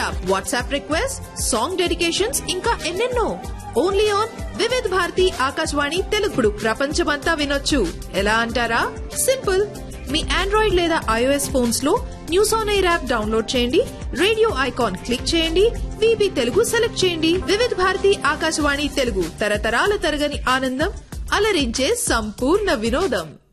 App, WhatsApp request, song dedications ఇంకా ఎన్నెన్నో. Only on Vividh Bharati Akashvani తెలుగుడు. ప్రపంచమంతా వినొచ్చు. ఎలా అంటారా? సింపుల్. మీ ఆండ్రాయిడ్ లేదా ఐఓఎస్ ఫోన్స్ లో news on air app download చేయండి, రేడియో ఐకాన్ క్లిక్ చేయండి, విబి తెలుగు సెలెక్ట్ చేయండి. వివిధ భారతి ఆకాశవాణి తెలుగు, తరతరాల తరగని ఆనందం, అలరించే సంపూర్ణ వినోదం.